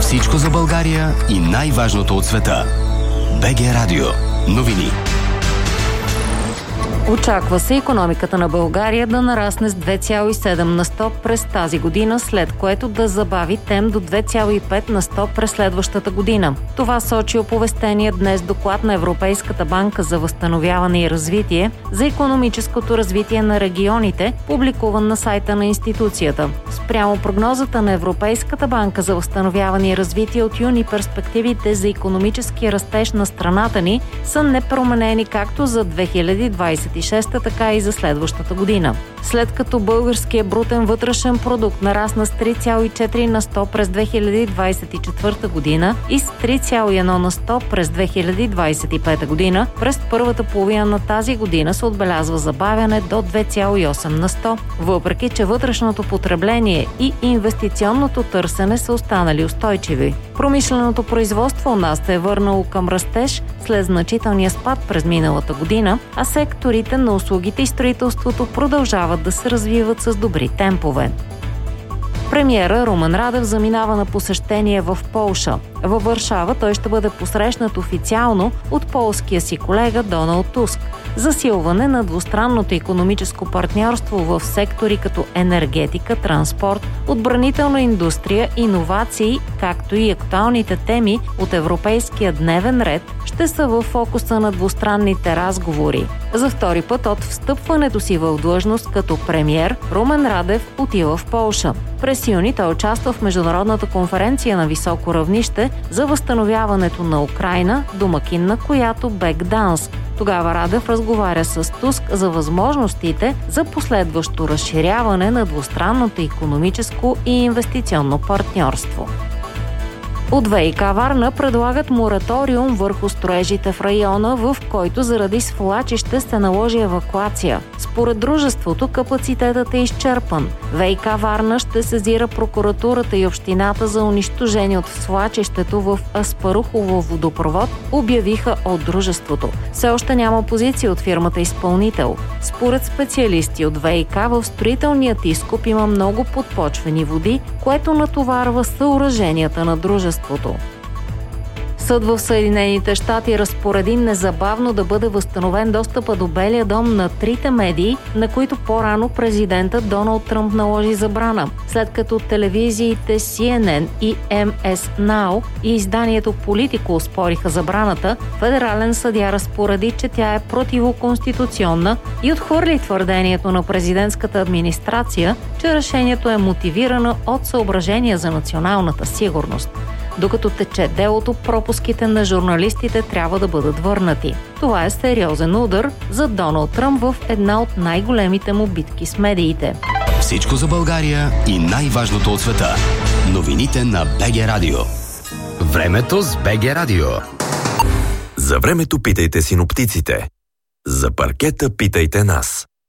Всичко за България и най-важното от света. БГ Радио. Новини. Очаква се икономиката на България да нарасне с 2,7 на 100 през тази година, след което да забави темп до 2,5 на 100 през следващата година. Това сочи оповестения днес доклад на Европейската банка за възстановяване и развитие за икономическото развитие на регионите, публикуван на сайта на институцията. Спрямо прогнозата на Европейската банка за възстановяване и развитие от юни, перспективите за икономически растеж на страната ни са непроменени както за 2026, така и за следващата година. След като българският брутен вътрешен продукт нарасна с 3,4 на 100 през 2024 година и с 3,1 на 100 през 2025 година, през първата половина на тази година се отбелязва забавяне до 2,8 на 100, въпреки че вътрешното потребление и инвестиционното търсене са останали устойчиви. Промишленото производство у нас се е върнало към растеж след значителния спад през миналата година, а секторите на услугите и строителството продължават да се развиват с добри темпове. Премиера Румен Радев заминава на посещение в Полша. Във Варшава той ще бъде посрещнат официално от полския си колега Доналд Туск. Засилване на двустранното икономическо партньорство в сектори като енергетика, транспорт, отбранителна индустрия, иновации, както и актуалните теми от европейския дневен ред, ще са в фокуса на двустранните разговори. За втори път от встъпването си в длъжност като премиер, Румен Радев отива в Полша. През юни той участва в международната конференция на високо равнище за възстановяването на Украйна, домакин на която бе Гданск. Тогава Радев разговаря с Туск за възможностите за последващо разширяване на двустранното икономическо и инвестиционно партньорство. От ВиК Варна предлагат мораториум върху строежите в района, в който заради свлачище се наложи евакуация. Според дружеството капацитетът е изчерпан. ВиК Варна ще сезира прокуратурата и общината за унищожение от свлачището в Аспарухово водопровод, обявиха от дружеството. Все още няма позиция от фирмата изпълнител. Според специалисти от ВиК, в строителният изкоп има много подпочвени води, което натоварва съоръженията на дружеството. Съд в Съединените щати разпореди незабавно да бъде възстановен достъпа до Белия дом на трите медии, на които по-рано президентът Доналд Тръмп наложи забрана. След като телевизиите CNN и MS Now и изданието Политико оспориха забраната, федерален съдия разпореди, че тя е противоконституционна и отхвърли твърдението на президентската администрация, че решението е мотивирано от съображения за националната сигурност. Докато тече делото, пропуските на журналистите трябва да бъдат върнати. Това е сериозен удар за Доналд Тръмп в една от най-големите му битки с медиите. Всичко за България и най-важното от света. Новините на БГ Радио. Времето с БГ Радио. За времето питайте синоптиците. За паркета питайте нас.